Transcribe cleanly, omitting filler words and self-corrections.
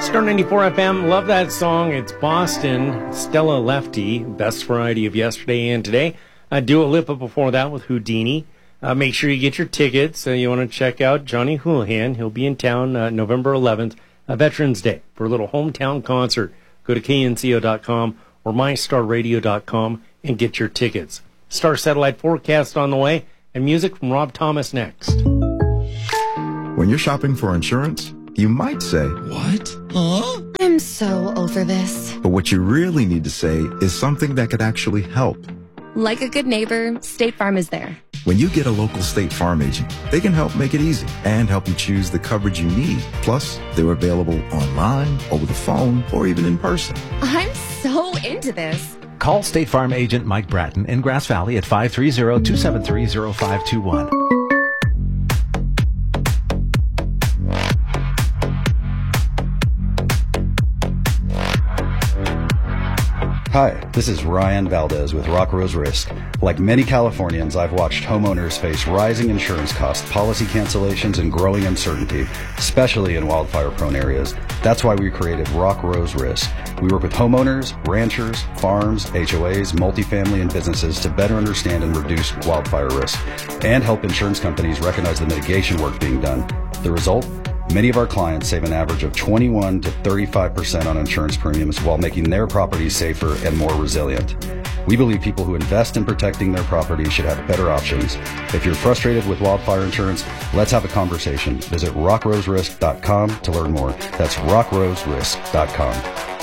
Star 94 FM, love that song. It's Boston, Stella Lefty, best variety of yesterday and today. Dua Lipa before that with Houdini. Make sure you get your tickets. You want to check out Johnny Houlihan. He'll be in town November 11th, Veterans Day, for a little hometown concert. Go to knco.com or mystarradio.com and get your tickets. Star Satellite forecast on the way, and music from Rob Thomas next. When you're shopping for insurance, you might say, "What? Huh?" I'm so over this. But what you really need to say is something that could actually help. Like a good neighbor, State Farm is there. When you get a local State Farm agent, they can help make it easy and help you choose the coverage you need. Plus, they're available online, over the phone, or even in person. I'm so into this. Call State Farm agent Mike Bratton in Grass Valley at 530-273-0521. Hi, this is Ryan Valdez with Rock Rose Risk. Like many Californians, I've watched homeowners face rising insurance costs, policy cancellations, and growing uncertainty, especially in wildfire-prone areas. That's why we created Rock Rose Risk. We work with homeowners, ranchers, farms, HOAs, multifamily, and businesses to better understand and reduce wildfire risk, and help insurance companies recognize the mitigation work being done. The result? Many of our clients save an average of 21 to 35% on insurance premiums while making their properties safer and more resilient. We believe people who invest in protecting their property should have better options. If you're frustrated with wildfire insurance, let's have a conversation. Visit rockroserisk.com to learn more. That's rockroserisk.com.